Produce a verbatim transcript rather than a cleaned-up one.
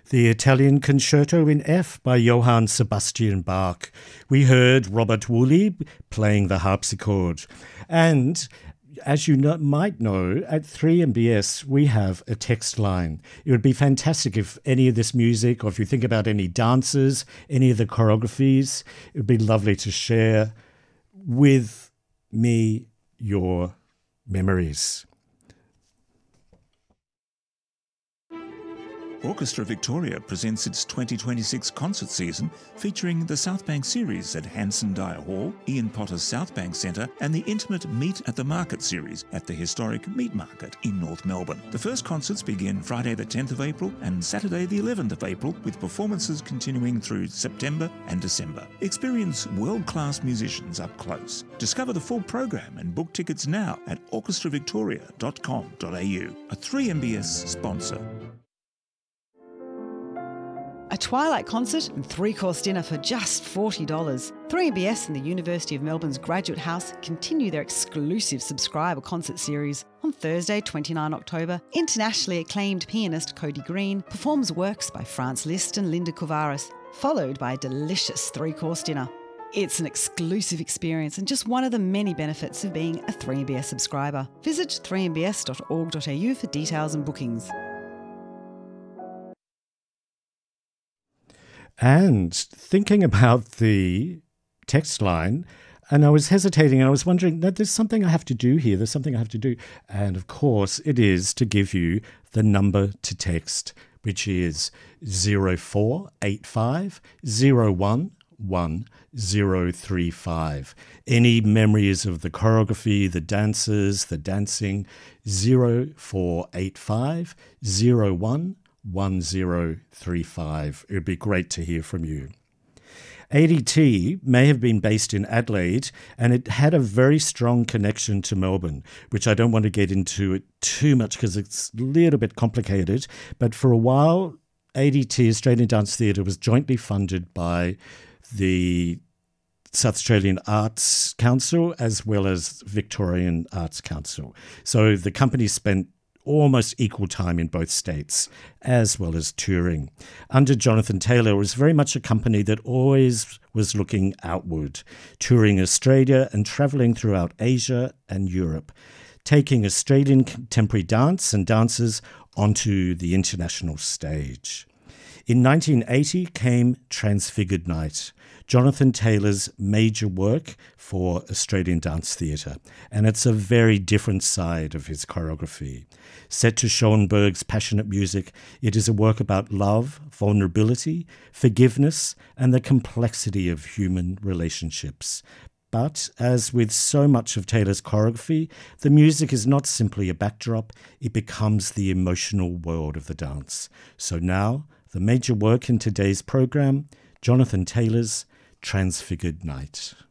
The Italian Concerto in F by Johann Sebastian Bach. We heard Robert Woolley playing the harpsichord. And as you know, might know, at three M B S we have a text line. It would be fantastic if any of this music, or if you think about any dances, any of the choreographies, it would be lovely to share with me your memories. Orchestra Victoria presents its twenty twenty-six concert season featuring the South Bank series at Hanson Dyer Hall, Ian Potter's South Bank Centre and the intimate Meet at the Market series at the historic Meat Market in North Melbourne. The first concerts begin Friday the tenth of April and Saturday the eleventh of April, with performances continuing through September and December. Experience world-class musicians up close. Discover the full program and book tickets now at orchestra victoria dot com dot a u, a three M B S sponsor. A twilight concert and three-course dinner for just forty dollars. three M B S and the University of Melbourne's Graduate House continue their exclusive subscriber concert series. On Thursday, the twenty-ninth of October, internationally acclaimed pianist Cody Green performs works by Franz Liszt and Linda Kovaris, followed by a delicious three-course dinner. It's an exclusive experience and just one of the many benefits of being a three M B S subscriber. Visit three m b s dot org dot a u for details and bookings. And thinking about the text line, and I was hesitating, and I was wondering, that there's something I have to do here, there's something I have to do. And of course, it is to give you the number to text, which is zero four eight five zero one one zero three five. Any memories of the choreography, the dances, the dancing, zero four eight five zero one one zero three five. It would be great to hear from you. A D T may have been based in Adelaide, and it had a very strong connection to Melbourne, which I don't want to get into it too much because it's a little bit complicated. But for a while, A D T, Australian Dance Theatre, was jointly funded by the South Australian Arts Council as well as Victorian Arts Council. So the company spent almost equal time in both states, as well as touring. Under Jonathan Taylor, it was very much a company that always was looking outward, touring Australia and travelling throughout Asia and Europe, taking Australian contemporary dance and dancers onto the international stage. In nineteen eighty came Transfigured Night, Jonathan Taylor's major work for Australian Dance Theatre, and it's a very different side of his choreography. Set to Schoenberg's passionate music, it is a work about love, vulnerability, forgiveness, and the complexity of human relationships. But, as with so much of Taylor's choreography, the music is not simply a backdrop, it becomes the emotional world of the dance. So now, the major work in today's program, Jonathan Taylor's Transfigured Night.